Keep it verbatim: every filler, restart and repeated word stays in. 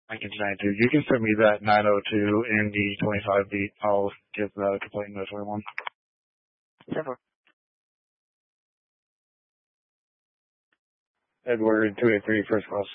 Lincoln ninety-two. You can send me that nine oh two and the twenty-five beat. I'll give the complaint notice for one. Several. Edward two eight three, first class.